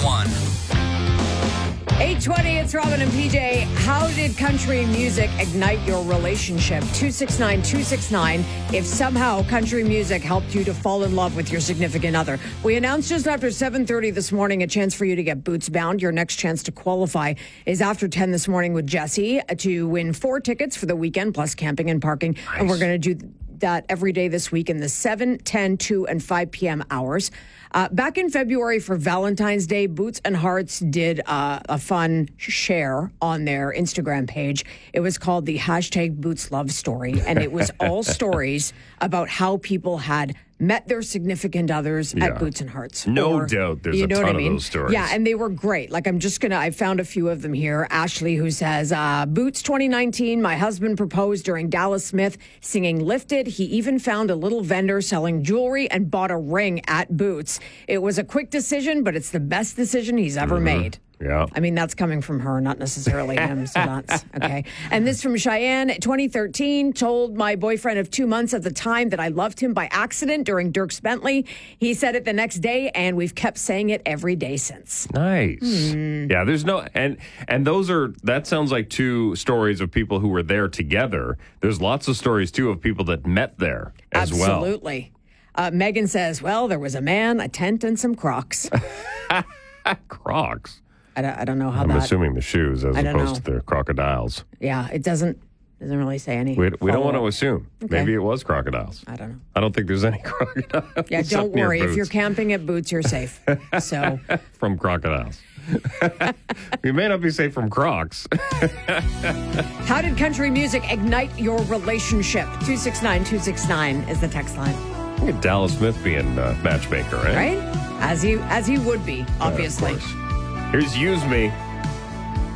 911. 8:20, it's Robin and PJ. How did country music ignite your relationship? 269-269. If somehow country music helped you to fall in love with your significant other. We announced just after 7:30 this morning a chance for you to get boots bound. Your next chance to qualify is after 10 this morning with Jesse to win 4 tickets for the weekend plus camping and parking. Nice. And we're going to do that every day this week in the 7, 10, 2, and 5 p.m. hours. Back in February for Valentine's Day, Boots and Hearts did a fun share on their Instagram page. It was called the hashtag Boots Love Story, and it was all stories about how people had met their significant others at Boots and Hearts. No doubt there's a ton of those stories. Yeah, and they were great. Like, I found a few of them here. Ashley, who says, Boots 2019, my husband proposed during Dallas Smith singing Lifted. He even found a little vendor selling jewelry and bought a ring at Boots. It was a quick decision, but it's the best decision he's ever made. Yeah. I mean, that's coming from her, not necessarily him. So that's okay. And this from Cheyenne, 2013, told my boyfriend of 2 months at the time that I loved him by accident during Dierks Bentley. He said it the next day, and we've kept saying it every day since. Nice. Yeah, there's no, and that sounds like 2 stories of people who were there together. There's lots of stories, too, of people that met there as well. Absolutely. Megan says, well, there was a man, a tent, and some Crocs. Crocs? I don't know how I'm assuming the shoes as opposed to the crocodiles. Yeah, it doesn't really say any. We don't want to assume. Okay. Maybe it was crocodiles. I don't know. I don't think there's any crocodiles. Yeah, don't worry. If you're camping at Boots, you're safe. So from crocodiles. You may not be safe from Crocs. How did country music ignite your relationship? 269-269 is the text line. Look at Dallas Smith being matchmaker, right? Right? As he would be, obviously. Here's Use Me.